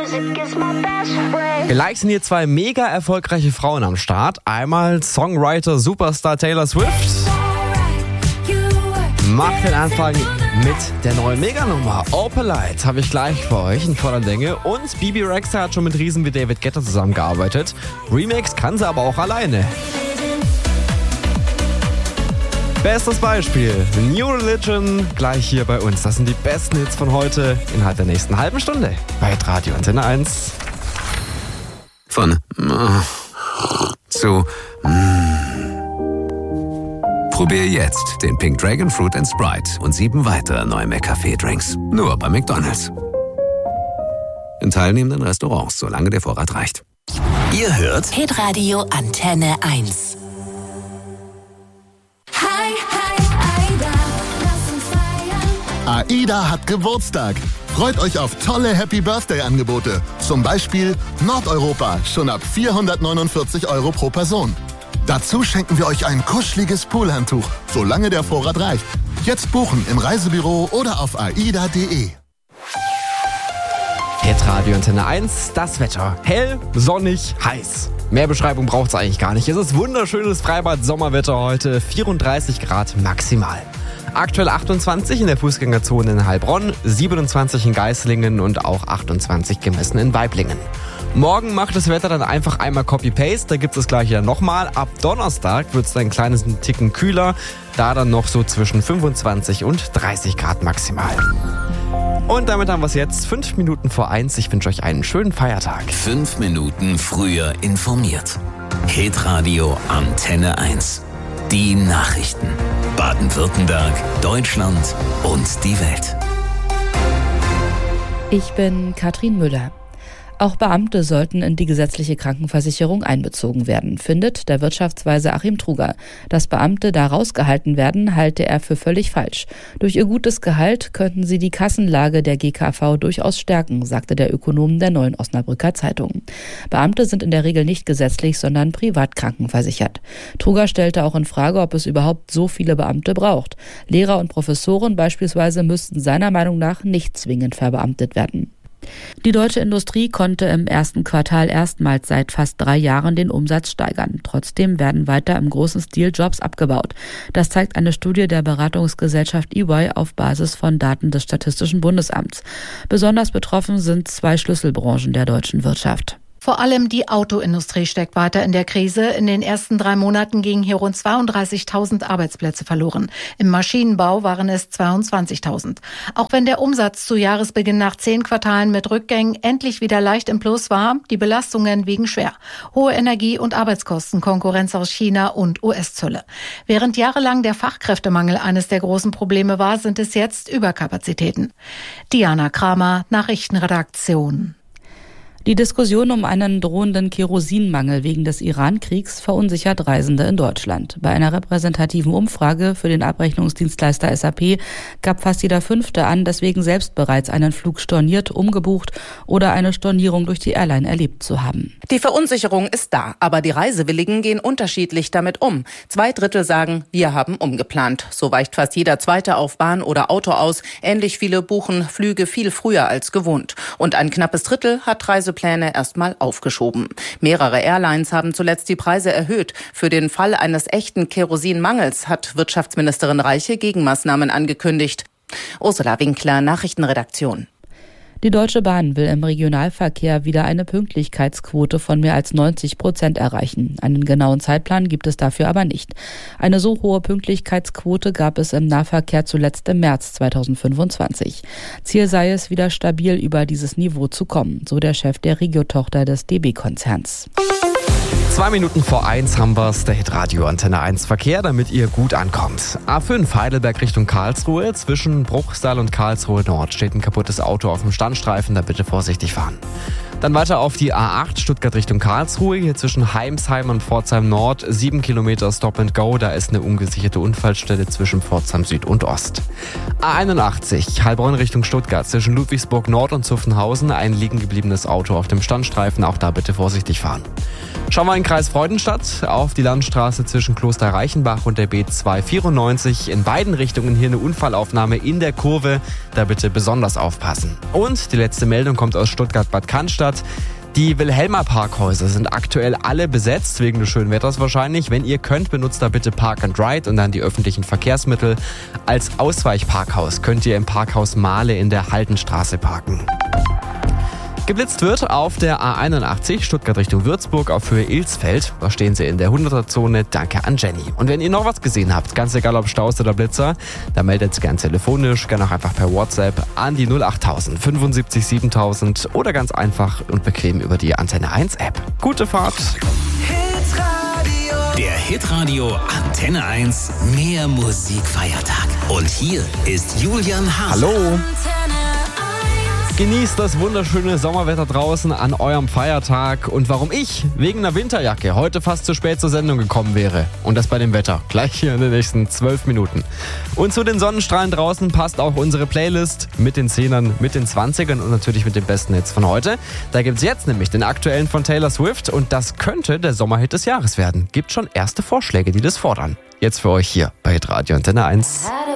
Gleich sind hier zwei mega erfolgreiche Frauen am Start. Einmal Songwriter Superstar Taylor Swift macht den Anfang mit der neuen Meganummer Opalite. Habe ich gleich für euch in voller Länge. Und Bebe Rexha hat schon mit Riesen wie David Guetta zusammengearbeitet. Remix kann sie aber auch alleine. Bestes Beispiel, New Religion, gleich hier bei uns. Das sind die besten Hits von heute innerhalb der nächsten halben Stunde bei Radio Antenne 1. Von zu Probier jetzt den Pink Dragon Fruit & Sprite und 7 weitere neue McCafé-Drinks. Nur bei McDonald's. In teilnehmenden Restaurants, solange der Vorrat reicht. Ihr hört Hitradio Antenne 1. AIDA hat Geburtstag. Freut euch auf tolle Happy-Birthday-Angebote. Zum Beispiel Nordeuropa, schon ab 449 € pro Person. Dazu schenken wir euch ein kuscheliges Poolhandtuch, solange der Vorrat reicht. Jetzt buchen im Reisebüro oder auf aida.de. Hitradio Antenne 1, das Wetter. Hell, sonnig, heiß. Mehr Beschreibung braucht es eigentlich gar nicht. Es ist wunderschönes Freibad-Sommerwetter heute, 34 Grad maximal. Aktuell 28 in der Fußgängerzone in Heilbronn, 27 in Geislingen und auch 28 gemessen in Waiblingen. Morgen macht das Wetter dann einfach einmal Copy-Paste, da gibt es das gleiche dann nochmal. Ab Donnerstag wird es dann ein kleines Ticken kühler, da dann noch so zwischen 25 und 30 Grad maximal. Und damit haben wir es jetzt 5 Minuten vor 1. Ich wünsche euch einen schönen Feiertag. 5 Minuten früher informiert. Hitradio Antenne 1. Die Nachrichten. Baden-Württemberg, Deutschland und die Welt. Ich bin Katrin Müller. Auch Beamte sollten in die gesetzliche Krankenversicherung einbezogen werden, findet der Wirtschaftsweise Achim Truger. Dass Beamte da rausgehalten werden, halte er für völlig falsch. Durch ihr gutes Gehalt könnten sie die Kassenlage der GKV durchaus stärken, sagte der Ökonom der Neuen Osnabrücker Zeitung. Beamte sind in der Regel nicht gesetzlich, sondern privat krankenversichert. Truger stellte auch in Frage, ob es überhaupt so viele Beamte braucht. Lehrer und Professoren beispielsweise müssten seiner Meinung nach nicht zwingend verbeamtet werden. Die deutsche Industrie konnte im ersten Quartal erstmals seit fast 3 Jahren den Umsatz steigern. Trotzdem werden weiter im großen Stil Jobs abgebaut. Das zeigt eine Studie der Beratungsgesellschaft EY auf Basis von Daten des Statistischen Bundesamts. Besonders betroffen sind 2 Schlüsselbranchen der deutschen Wirtschaft. Vor allem die Autoindustrie steckt weiter in der Krise. In den ersten 3 Monaten gingen hier rund 32.000 Arbeitsplätze verloren. Im Maschinenbau waren es 22.000. Auch wenn der Umsatz zu Jahresbeginn nach 10 Quartalen mit Rückgängen endlich wieder leicht im Plus war, die Belastungen wiegen schwer. Hohe Energie- und Arbeitskosten, Konkurrenz aus China und US-Zölle. Während jahrelang der Fachkräftemangel eines der großen Probleme war, sind es jetzt Überkapazitäten. Diana Kramer, Nachrichtenredaktion. Die Diskussion um einen drohenden Kerosinmangel wegen des Iran-Kriegs verunsichert Reisende in Deutschland. Bei einer repräsentativen Umfrage für den Abrechnungsdienstleister SAP gab fast jeder 5. an, deswegen selbst bereits einen Flug storniert, umgebucht oder eine Stornierung durch die Airline erlebt zu haben. Die Verunsicherung ist da, aber die Reisewilligen gehen unterschiedlich damit um. 2/3 sagen, wir haben umgeplant. So weicht fast jeder Zweite auf Bahn oder Auto aus. Ähnlich viele buchen Flüge viel früher als gewohnt. Und ein knappes Drittel hat Reisepläne erstmal aufgeschoben. Mehrere Airlines haben zuletzt die Preise erhöht. Für den Fall eines echten Kerosinmangels hat Wirtschaftsministerin Reiche Gegenmaßnahmen angekündigt. Ursula Winkler, Nachrichtenredaktion. Die Deutsche Bahn will im Regionalverkehr wieder eine Pünktlichkeitsquote von mehr als 90% erreichen. Einen genauen Zeitplan gibt es dafür aber nicht. Eine so hohe Pünktlichkeitsquote gab es im Nahverkehr zuletzt im März 2025. Ziel sei es, wieder stabil über dieses Niveau zu kommen, so der Chef der Regio-Tochter des DB-Konzerns. 2 Minuten vor 1 haben wir es, der Hitradio Antenne 1 Verkehr, damit ihr gut ankommt. A5 Heidelberg Richtung Karlsruhe, zwischen Bruchsal und Karlsruhe Nord steht ein kaputtes Auto auf dem Standstreifen, da bitte vorsichtig fahren. Dann weiter auf die A8 Stuttgart Richtung Karlsruhe, hier zwischen Heimsheim und Pforzheim Nord, 7 Kilometer Stop and Go, da ist eine ungesicherte Unfallstelle zwischen Pforzheim Süd und Ost. A81 Heilbronn Richtung Stuttgart, zwischen Ludwigsburg Nord und Zuffenhausen, ein liegen gebliebenes Auto auf dem Standstreifen, auch da bitte vorsichtig fahren. Schauen wir in den Kreis Freudenstadt, auf die Landstraße zwischen Kloster Reichenbach und der B294. In beiden Richtungen hier eine Unfallaufnahme in der Kurve, da bitte besonders aufpassen. Und die letzte Meldung kommt aus Stuttgart-Bad Cannstatt. Innenstadt. Die Wilhelma Parkhäuser sind aktuell alle besetzt, wegen des schönen Wetters wahrscheinlich. Wenn ihr könnt, benutzt da bitte Park and Ride und dann die öffentlichen Verkehrsmittel. Als Ausweichparkhaus könnt ihr im Parkhaus Mahle in der Haldenstraße parken. Geblitzt wird auf der A81 Stuttgart Richtung Würzburg auf Höhe Ilsfeld. Da stehen sie in der 100er-Zone. Danke an Jenny. Und wenn ihr noch was gesehen habt, ganz egal ob Staus oder Blitzer, dann meldet es gern telefonisch, gern auch einfach per WhatsApp an die 08000 75 7000 oder ganz einfach und bequem über die Antenne 1 App. Gute Fahrt! Der Hitradio Antenne 1 Mehr Musikfeiertag. Und hier ist Julian Hase. Hallo! Genießt das wunderschöne Sommerwetter draußen an eurem Feiertag. Und warum ich wegen einer Winterjacke heute fast zu spät zur Sendung gekommen wäre. Und das bei dem Wetter. Gleich hier in den nächsten 12 Minuten. Und zu den Sonnenstrahlen draußen passt auch unsere Playlist mit den 10ern, mit den 20ern und natürlich mit den besten Hits von heute. Da gibt's jetzt nämlich den aktuellen von Taylor Swift. Und das könnte der Sommerhit des Jahres werden. Gibt schon erste Vorschläge, die das fordern. Jetzt für euch hier bei Hitradio Antenne 1.